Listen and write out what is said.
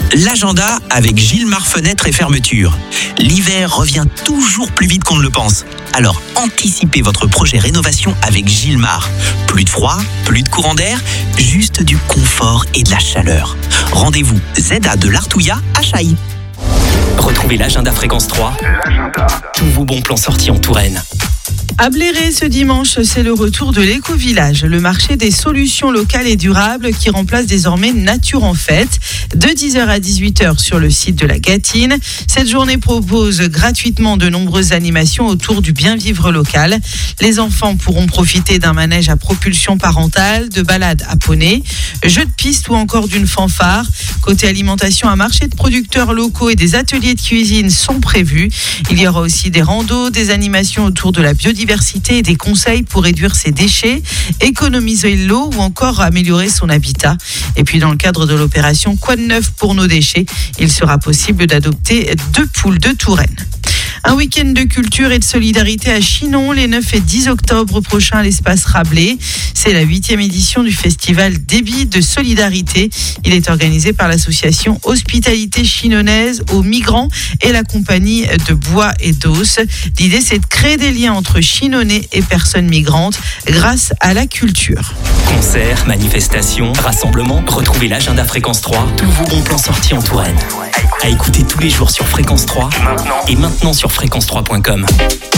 L'agenda avec Gilmar Fenêtres et Fermetures. L'hiver revient toujours plus vite qu'on ne le pense. Alors anticipez votre projet rénovation avec Gilmar. Plus de froid, plus de courant d'air, juste du confort et de la chaleur. Rendez-vous ZA de l'Artouillat à Chailly. Retrouvez l'agenda Fréquence 3. Tous vos bons plans sortis en Touraine. À Bléré, ce dimanche, c'est le retour de l'éco-village, le marché des solutions locales et durables qui remplace désormais Nature en Fête, de 10h à 18h sur le site de la Gâtine. Cette journée propose gratuitement de nombreuses animations autour du bien-vivre local. Les enfants pourront profiter d'un manège à propulsion parentale, de balades à poney, jeux de piste ou encore d'une fanfare. Côté alimentation, un marché de producteurs locaux et des ateliers de cuisine sont prévus. Il y aura aussi des randos, des animations autour de la biodiversité et des conseils pour réduire ses déchets, économiser l'eau ou encore améliorer son habitat. Et puis dans le cadre de l'opération Quoi de neuf pour nos déchets, il sera possible d'adopter 2 poules de Touraine. Un week-end de culture et de solidarité à Chinon, les 9 et 10 octobre prochains à l'espace Rabelais. C'est la 8e édition du festival Débit de solidarité. Il est organisé par l'association Hospitalité Chinonnaise aux migrants et la compagnie de Bois et d'Os. L'idée, c'est de créer des liens entre Chinonnais et personnes migrantes grâce à la culture. Concerts, manifestations, rassemblements, retrouvez l'agenda Fréquence 3. Tous vos bons plans sortis en Touraine. À écouter tous les jours sur Fréquence 3 et maintenant sur fréquence3.com.